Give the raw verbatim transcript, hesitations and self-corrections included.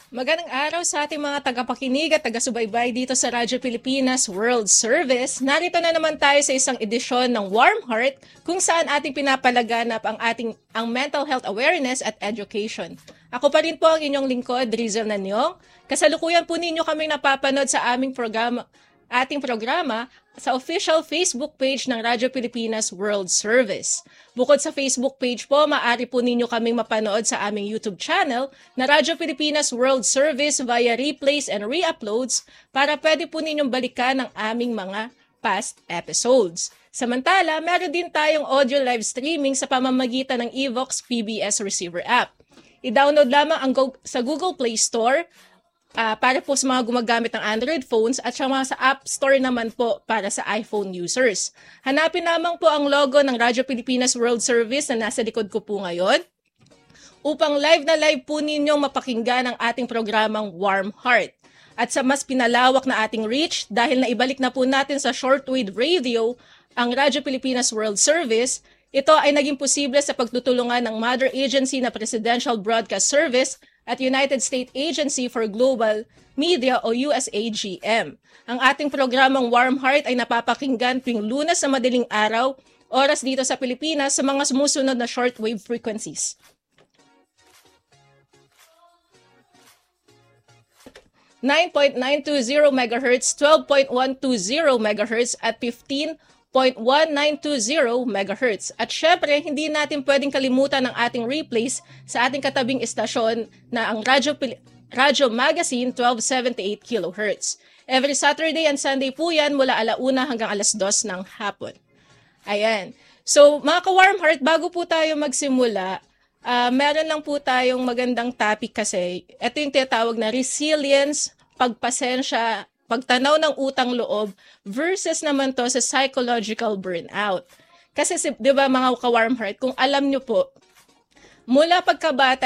Magandang araw sa ating mga tagapakinig at taga-subaybay dito sa Radyo Pilipinas World Service. Narito na naman tayo sa isang edisyon ng Warm Heart kung saan ating pinapalaganap ang ating ang mental health awareness at education. Ako pa rin po ang inyong lingkod, Rizel Nanyong. Kasalukuyan po ninyo kaming napapanood sa aming programa, ating programa sa official Facebook page ng Radyo Pilipinas World Service. Bukod sa Facebook page po, maaari po ninyo kaming mapanood sa aming YouTube channel na Radyo Pilipinas World Service via replays and re-uploads para pwede po ninyong balikan ang aming mga past episodes. Samantala, meron din tayong audio live streaming sa pamamagitan ng Evox P B S Receiver app. I-download lamang ang go- sa Google Play Store Uh, para po sa mga gumagamit ng Android phones at sa mga sa App Store naman po para sa iPhone users. Hanapin lamang po ang logo ng Radyo Pilipinas World Service na nasa likod ko po ngayon upang live na live po ninyong mapakinggan ang ating programang Warm Heart. At sa mas pinalawak na ating reach, dahil naibalik na po natin sa shortwave radio ang Radyo Pilipinas World Service, ito ay naging posible sa pagtutulungan ng Mother Agency na Presidential Broadcast Service at United States Agency for Global Media o U S A G M. Ang ating programang Warm Heart ay napapakinggan tuwing Lunes sa madaling araw, oras dito sa Pilipinas sa mga sumusunod na shortwave frequencies. nine point nine two zero megahertz, twelve point one two zero megahertz at fifteen point one nine two zero megahertz. At syempre, hindi natin pwedeng kalimutan ang ating replays sa ating katabing istasyon na ang Radyo, Pil- Radyo Magazine twelve seventy-eight kilohertz. Every Saturday and Sunday po yan mula alauna hanggang alas dos ng hapon. Ayan. So, mga ka-Warm Heart, bago po tayo magsimula, uh, meron lang po tayong magandang topic kasi ito yung tinatawag na resilience, pagpasensya, pagtanaw ng utang loob versus naman to sa psychological burnout. Kasi, di ba mga ka-Warm Heart, kung alam nyo po, mula pagkabata,